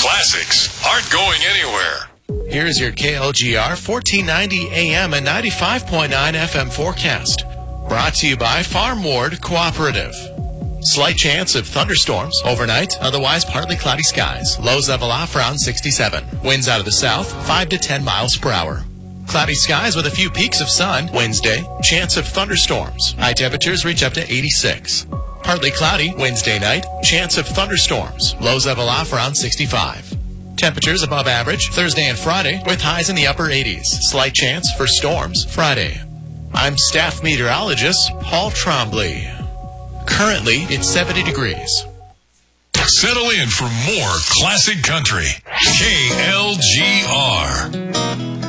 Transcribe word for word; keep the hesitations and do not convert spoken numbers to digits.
classics aren't going anywhere. Here's your K L G R fourteen ninety A M and ninety-five point nine F M forecast. Brought to you by Farm Ward Cooperative. Slight chance of thunderstorms overnight, otherwise partly cloudy skies. Lows level off around sixty-seven. Winds out of the south, five to ten miles per hour. Cloudy skies with a few peaks of sun. Wednesday, chance of thunderstorms. High temperatures reach up to eighty-six. Partly cloudy Wednesday night, chance of thunderstorms. Lows level off around sixty-five. Temperatures above average Thursday and Friday with highs in the upper eighties. Slight chance for storms Friday. I'm staff meteorologist Paul Trombley. Currently, it's seventy degrees. Settle in for more classic country. K L G R.